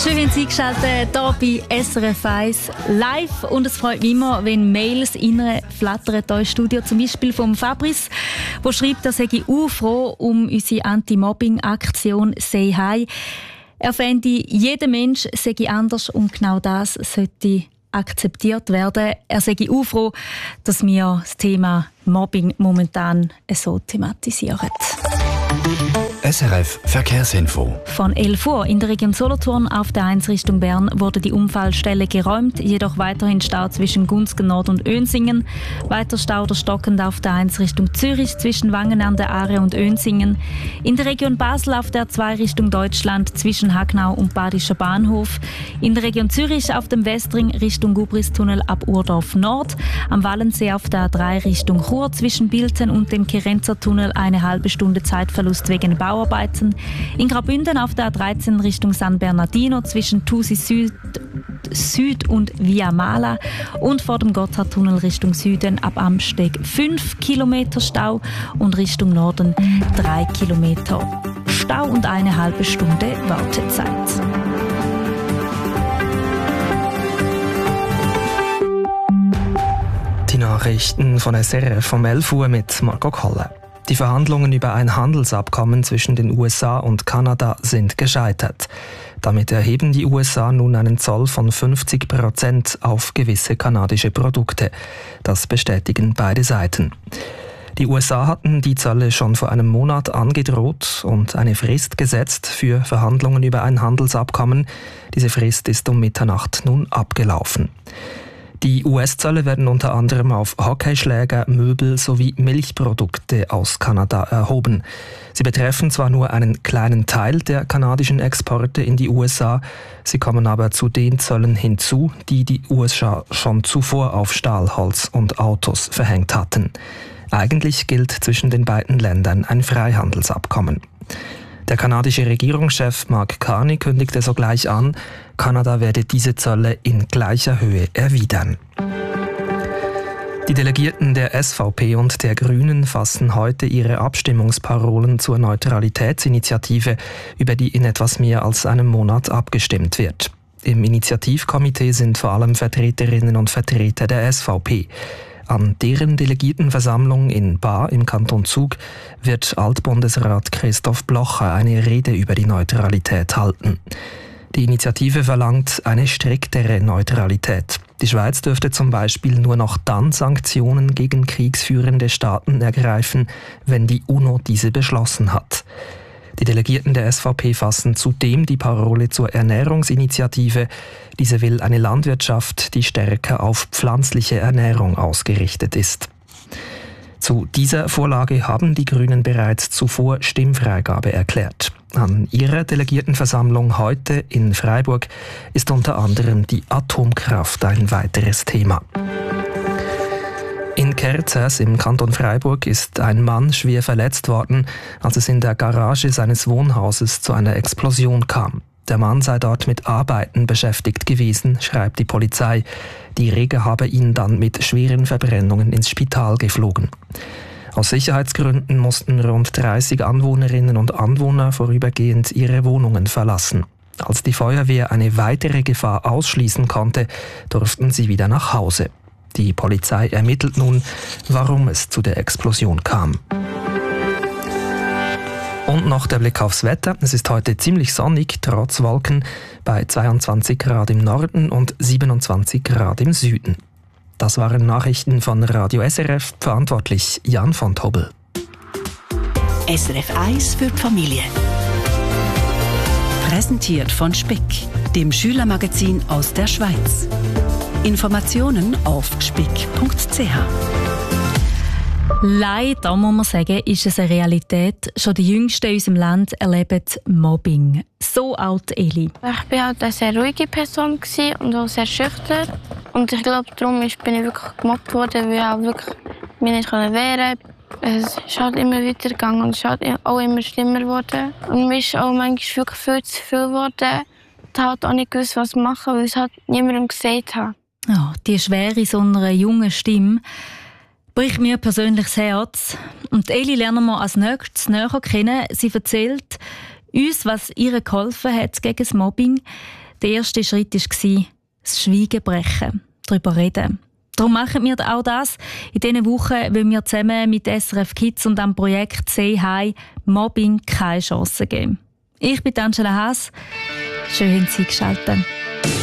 Schön, wenn Sie eingeschaltet hier bei SRF 1 live. Und es freut mich immer, wenn Mails reinflattern hier im Studio. Zum Beispiel vom Fabrice, der schreibt, er sei froh um unsere Anti-Mobbing-Aktion «Say Hi». Er fände, jeder Mensch sei anders und genau das sollte akzeptiert werden. Er sei froh, dass wir das Thema Mobbing momentan so thematisieren. SRF Verkehrsinfo. Von 11 Uhr in der Region Solothurn auf der 1 Richtung Bern wurde die Unfallstelle geräumt, jedoch weiterhin Stau zwischen Gunzgen Nord und Önsingen. Weiter Stau oder stockend auf der 1 Richtung Zürich zwischen Wangen an der Aare und Önsingen. In der Region Basel auf der 2 Richtung Deutschland zwischen Hagnau und Badischer Bahnhof. In der Region Zürich auf dem Westring Richtung Gubristunnel ab Urdorf Nord. Am Wallensee auf der 3 Richtung Chur zwischen Bilten und dem Kerenzer Tunnel eine halbe Stunde Zeitverlust wegen Bauarbeiten. In Graubünden auf der 13 Richtung San Bernardino zwischen Thusi Süd und Via Mala und vor dem Gotthardtunnel Richtung Süden ab Amsteg 5 Kilometer Stau und Richtung Norden 3 Kilometer Stau und eine halbe Stunde Wartezeit. Die Nachrichten von SRF vom 11 Uhr mit Marco Kolle. Die Verhandlungen über ein Handelsabkommen zwischen den USA und Kanada sind gescheitert. Damit erheben die USA nun einen Zoll von 50% auf gewisse kanadische Produkte. Das bestätigen beide Seiten. Die USA hatten die Zölle schon vor einem Monat angedroht und eine Frist gesetzt für Verhandlungen über ein Handelsabkommen. Diese Frist ist um Mitternacht nun abgelaufen. Die US-Zölle werden unter anderem auf Hockeyschläger, Möbel sowie Milchprodukte aus Kanada erhoben. Sie betreffen zwar nur einen kleinen Teil der kanadischen Exporte in die USA, sie kommen aber zu den Zöllen hinzu, die die USA schon zuvor auf Stahl, Holz und Autos verhängt hatten. Eigentlich gilt zwischen den beiden Ländern ein Freihandelsabkommen. Der kanadische Regierungschef Mark Carney kündigte sogleich an, Kanada werde diese Zölle in gleicher Höhe erwidern. Die Delegierten der SVP und der Grünen fassen heute ihre Abstimmungsparolen zur Neutralitätsinitiative, über die in etwas mehr als einem Monat abgestimmt wird. Im Initiativkomitee sind vor allem Vertreterinnen und Vertreter der SVP. An deren Delegiertenversammlung in Baar im Kanton Zug wird Altbundesrat Christoph Blocher eine Rede über die Neutralität halten. Die Initiative verlangt eine striktere Neutralität. Die Schweiz dürfte zum Beispiel nur noch dann Sanktionen gegen kriegsführende Staaten ergreifen, wenn die UNO diese beschlossen hat. Die Delegierten der SVP fassen zudem die Parole zur Ernährungsinitiative. Diese will eine Landwirtschaft, die stärker auf pflanzliche Ernährung ausgerichtet ist. Zu dieser Vorlage haben die Grünen bereits zuvor Stimmfreigabe erklärt. An ihrer Delegiertenversammlung heute in Freiburg ist unter anderem die Atomkraft ein weiteres Thema. In Kerzers im Kanton Freiburg ist ein Mann schwer verletzt worden, als es in der Garage seines Wohnhauses zu einer Explosion kam. Der Mann sei dort mit Arbeiten beschäftigt gewesen, schreibt die Polizei. Die Rege habe ihn dann mit schweren Verbrennungen ins Spital geflogen. Aus Sicherheitsgründen mussten rund 30 Anwohnerinnen und Anwohner vorübergehend ihre Wohnungen verlassen. Als die Feuerwehr eine weitere Gefahr ausschließen konnte, durften sie wieder nach Hause. Die Polizei ermittelt nun, warum es zu der Explosion kam. Und noch der Blick aufs Wetter. Es ist heute ziemlich sonnig, trotz Wolken, bei 22 Grad im Norden und 27 Grad im Süden. Das waren Nachrichten von Radio SRF, verantwortlich Jan von Tobel. SRF 1 für die Familie. Präsentiert von Speck, dem Schülermagazin aus der Schweiz. Informationen auf speck.ch. Leider, muss man sagen, ist es eine Realität. Schon die Jüngsten in unserem Land erleben Mobbing. So auch Eli. Ich war halt eine sehr ruhige Person und auch sehr schüchtern. Und ich glaube, darum bin ich wirklich gemobbt worden, weil ich auch wirklich mich nicht wehren konnte. Es ist halt immer weitergegangen und es ist halt auch immer schlimmer geworden. Und mir ist auch manchmal wirklich viel zu viel geworden. Ich habe halt auch nicht gewusst, was machen, weil ich es halt niemandem gesagt habe. Ja, die Schwere so einer jungen Stimme bricht mir persönlich das Herz. Und Eli lernen wir als nächstes näher kennen. Sie erzählt uns, was ihr geholfen hat gegen das Mobbing. der erste Schritt war, das Schweigen brechen, darüber reden. Darum machen wir auch das. In diesen Wochen wollen wir zusammen mit SRF Kids und am Projekt «Say Hi» Mobbing keine Chance geben. Ich bin Angela Haas. Schön, dass Sie eingeschaltet haben.